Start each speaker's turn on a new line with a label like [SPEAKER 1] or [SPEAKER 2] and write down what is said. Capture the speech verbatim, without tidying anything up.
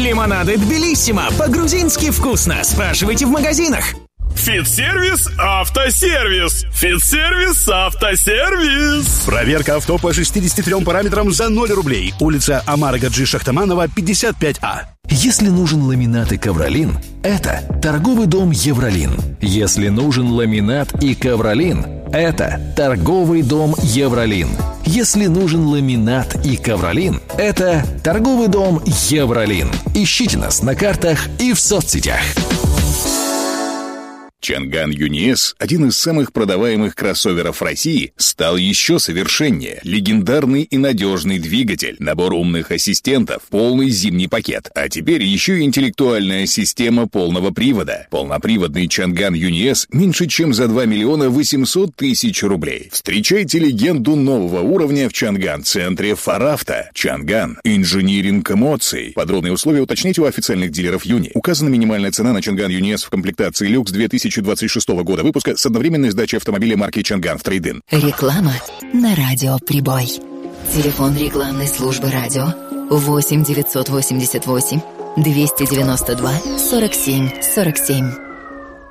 [SPEAKER 1] Лимонады Тбилиссимо. По-грузински вкусно. Спрашивайте в магазинах.
[SPEAKER 2] Фитсервис Автосервис. Фитсервис Автосервис.
[SPEAKER 3] Проверка авто по шестидесяти трём параметрам за ноль рублей. Улица Амара Гаджи Шахтаманова, пятьдесят пять А.
[SPEAKER 4] Если нужен ламинат и ковролин, это торговый дом Евролин. Если нужен ламинат и ковролин, это торговый дом Евролин. Если нужен ламинат и ковролин, это торговый дом Евролин. Ищите нас на картах и в соцсетях.
[SPEAKER 5] Чанган Юниэс, один из самых продаваемых кроссоверов России, стал еще совершеннее. Легендарный и надежный двигатель, набор умных ассистентов, полный зимний пакет, а теперь еще и интеллектуальная система полного привода. Полноприводный Чанган Юниэс меньше чем за два миллиона восемьсот тысяч рублей. Встречайте легенду нового уровня в Чанган-центре Фаравто. Чанган. Инжиниринг эмоций. Подробные условия уточните у официальных дилеров Юни. Указана минимальная цена на Чанган Юниэс в комплектации люкс две тысячи двадцать шестого года выпуска с одновременной сдачей автомобиля марки Чанган в трейд-ин.
[SPEAKER 6] Реклама на радио «Прибой». Телефон рекламной службы радио восемь девятьсот восемьдесят восемь двести девяносто два сорок семь сорок семь.